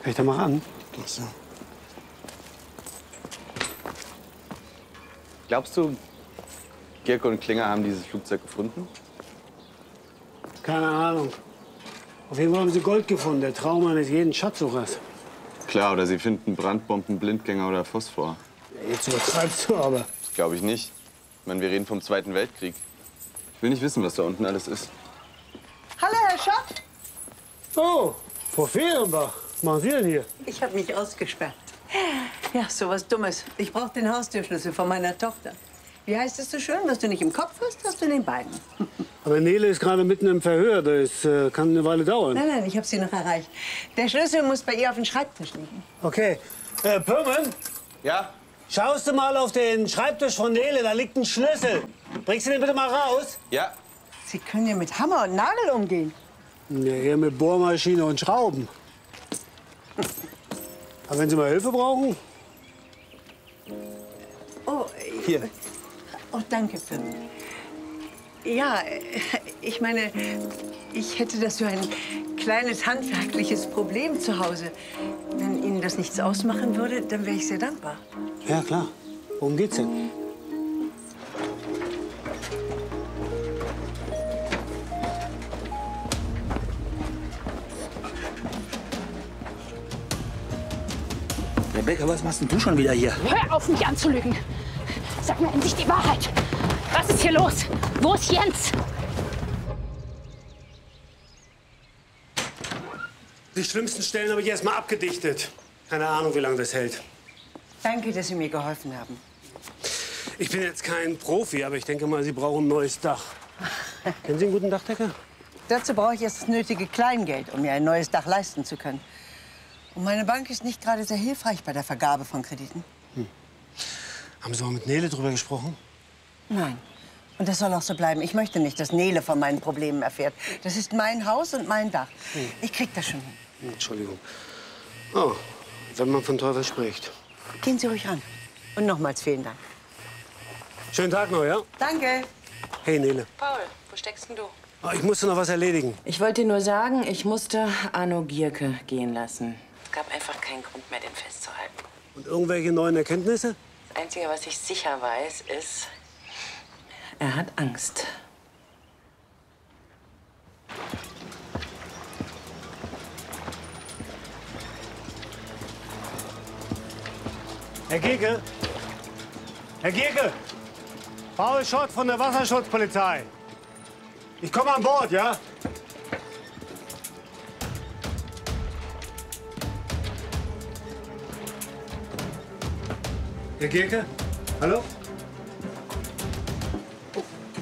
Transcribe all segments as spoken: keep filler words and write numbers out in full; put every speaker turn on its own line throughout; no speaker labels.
Kann ich da mal ran?
Ach so.
Glaubst du, Gierke und Klinger haben dieses Flugzeug gefunden?
Keine Ahnung. Auf jeden Fall haben sie Gold gefunden. Der Traum eines jeden Schatzsuchers.
Klar, oder sie finden Brandbomben, Blindgänger oder Phosphor.
Jetzt übertreibst du aber.
Glaube ich nicht. Ich meine, wir reden vom Zweiten Weltkrieg. Ich will nicht wissen, was da unten alles ist.
Hallo, Herr Schott.
Oh, Frau Fehrenbach. Was machen Sie denn hier?
Ich habe mich ausgesperrt. Ja, so was Dummes. Ich brauche den Haustürschlüssel von meiner Tochter. Wie heißt es so schön? Was du nicht im Kopf hast, hast du in den Beinen.
Aber Nele ist gerade mitten im Verhör. Das äh, kann eine Weile dauern.
Nein, nein, ich habe sie noch erreicht. Der Schlüssel muss bei ihr auf dem Schreibtisch liegen.
Okay. Äh, Pürmen,
Ja?
schaust du mal auf den Schreibtisch von Nele. Da liegt ein Schlüssel. Bringst du den bitte mal raus?
Ja.
Sie können ja mit Hammer und Nagel umgehen.
Ja, eher mit Bohrmaschine und Schrauben. Aber wenn Sie mal Hilfe brauchen?
Oh,
Hier.
Oh, danke, Pim. Ja, ich meine, ich hätte das so ein kleines handwerkliches Problem zu Hause. Wenn Ihnen das nichts ausmachen würde, dann wäre ich sehr dankbar.
Ja, klar. Worum geht's denn?
Rebecca, was machst denn du schon wieder hier?
Hör auf, mich anzulügen. Sag mir endlich die Wahrheit. Was ist hier los? Wo ist Jens?
Die schlimmsten Stellen habe ich erst mal abgedichtet. Keine Ahnung, wie lange das hält.
Danke, dass Sie mir geholfen haben.
Ich bin jetzt kein Profi, aber ich denke mal, Sie brauchen ein neues Dach. Kennen Sie einen guten Dachdecker?
Dazu brauche ich erst das nötige Kleingeld, um mir ein neues Dach leisten zu können. Und meine Bank ist nicht gerade sehr hilfreich bei der Vergabe von Krediten.
Hm. Haben Sie mal mit Nele drüber gesprochen?
Nein. Und das soll auch so bleiben. Ich möchte nicht, dass Nele von meinen Problemen erfährt. Das ist mein Haus und mein Dach.
Hm.
Ich krieg das schon hin.
Entschuldigung. Oh, wenn man von Teufel spricht.
Gehen Sie ruhig ran. Und nochmals vielen Dank.
Schönen Tag noch, ja?
Danke.
Hey, Nele.
Paul, wo steckst denn du?
Oh, ich musste noch was erledigen.
Ich wollte dir nur sagen, ich musste Arno Gierke gehen lassen. Es gab einfach keinen Grund mehr, den festzuhalten.
Und irgendwelche neuen Erkenntnisse?
Das Einzige, was ich sicher weiß, ist, er hat Angst.
Herr Gierke? Herr Gierke! Paul Schott von der Wasserschutzpolizei. Ich komme an Bord, ja? Herr Gierke? Hallo? Oh.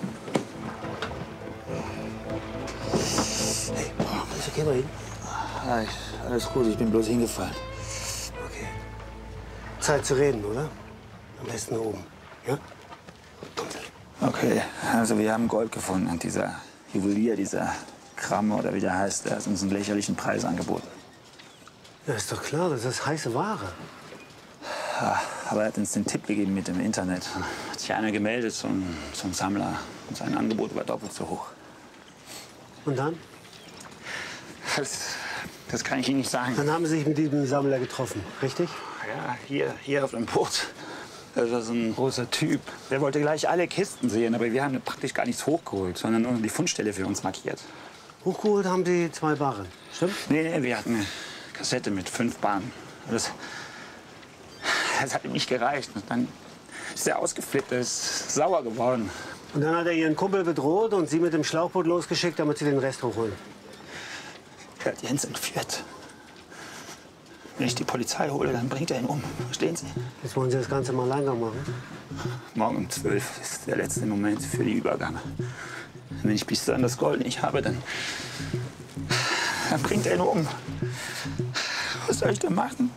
Hey, ist okay bei Ihnen?
Ja, ich, alles gut, ich bin bloß hingefallen.
Okay. Zeit zu reden, oder? Am besten oben, ja? Kommt.
Okay, also wir haben Gold gefunden und dieser Juwelier, dieser Kramme oder wie der heißt, der hat uns einen lächerlichen Preis angeboten.
Ja, ist doch klar, das ist heiße Ware.
Ja, aber er hat uns den Tipp gegeben mit dem Internet. Hat sich einer gemeldet zum, zum Sammler und sein Angebot war doppelt so hoch.
Und dann?
Das, das kann ich Ihnen nicht sagen.
Dann haben Sie sich mit diesem Sammler getroffen, richtig?
Ja, hier, hier auf dem Boot. Das ist ein großer Typ. Der wollte gleich alle Kisten sehen, aber wir haben praktisch gar nichts hochgeholt, sondern nur die Fundstelle für uns markiert.
Hochgeholt haben Sie zwei Barren, stimmt?
Nee, nee, wir hatten eine Kassette mit fünf Bahnen. Das, das hat ihm nicht gereicht. Und dann ist er ausgeflippt, er ist sauer geworden.
Und dann hat er Ihren Kumpel bedroht und Sie mit dem Schlauchboot losgeschickt, damit Sie den Rest hochholen.
Er hat Jens entführt. Wenn ich die Polizei hole, dann bringt er ihn um. Verstehen Sie?
Jetzt wollen Sie das Ganze mal langer machen.
Morgen um zwölf ist der letzte Moment für die Übergabe. Wenn ich bis dann das Gold nicht habe, dann, dann bringt er ihn um. Was soll ich denn machen?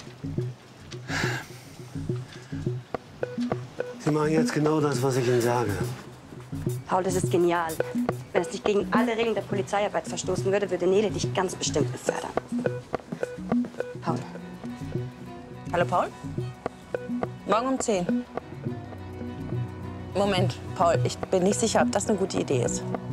Sie machen jetzt genau das, was ich Ihnen sage.
Paul, das ist genial. Wenn es nicht gegen alle Regeln der Polizeiarbeit verstoßen würde, würde Nele dich ganz bestimmt befördern.
Paul. Hallo, Paul? Morgen um zehn. Moment, Paul, ich bin nicht sicher, ob das eine gute Idee ist.